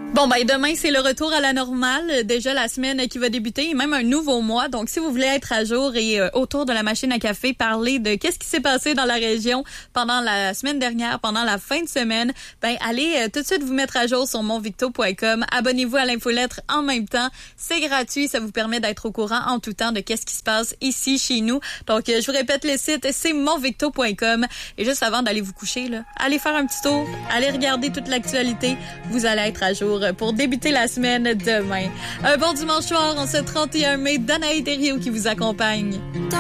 Bon, ben demain, c'est le retour à la normale. Déjà la semaine qui va débuter et même un nouveau mois. Donc, si vous voulez être à jour et autour de la machine à café, parler de qu'est-ce qui s'est passé dans la région pendant la semaine dernière, pendant la fin de semaine, ben allez tout de suite vous mettre à jour sur monvicto.com. Abonnez-vous à l'infolettre en même temps. C'est gratuit. Ça vous permet d'être au courant en tout temps de qu'est-ce qui se passe ici, chez nous. Donc, je vous répète le site, c'est monvicto.com. Et juste avant d'aller vous coucher, là, allez faire un petit tour. Allez regarder toute l'actualité. Vous allez être à jour pour débuter la semaine demain. Un bon dimanche soir en ce 31 mai. Danaï Thériault qui vous accompagne.